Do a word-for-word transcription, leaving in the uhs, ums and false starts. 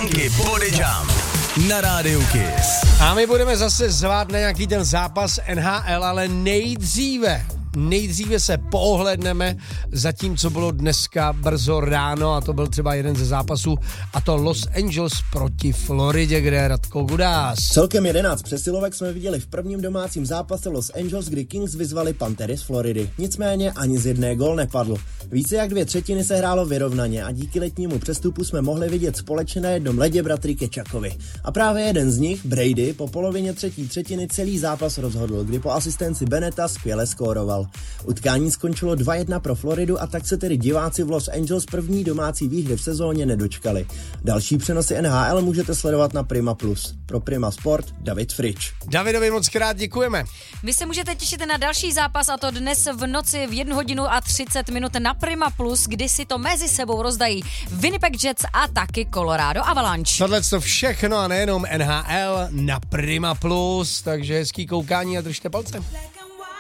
Franky Bodejam na Rádiu Kiss. A my budeme zase zvát na nějaký ten zápas N H L, ale nejdříve, nejdříve se pohledneme za tím, co bylo dneska brzo ráno, a to byl třeba jeden ze zápasů, a to Los Angeles proti Floridě, kde je Radko Gudás. Celkem jedenáct přesilovek jsme viděli v prvním domácím zápase Los Angeles, kdy Kings vyzvali Pantery z Floridy. Nicméně ani z jedné gól nepadl. Více jak dvě třetiny se hrálo vyrovnaně a díky letnímu přestupu jsme mohli vidět společně na jednom ledě bratry Kečakovi. A právě jeden z nich, Brady, po polovině třetí třetiny celý zápas rozhodl, kdy po asistenci Beneta skvěle skóroval. Utkání skončilo dva jedna pro Floridu a tak se tedy diváci v Los Angeles první domácí výhry v sezóně nedočkali. Další přenosy N H L můžete sledovat na Prima Plus. Pro Prima Sport David Frič. Davidovi moc krát děkujeme. Vy se můžete těšit na další zápas, a to dnes v noci v jednu hodinu a třicet minut na Prima Plus, kdy si to mezi sebou rozdají Winnipeg Jets a taky Colorado Avalanche. Tohle to všechno a nejenom N H L na Prima Plus, takže hezký koukání a držte palce.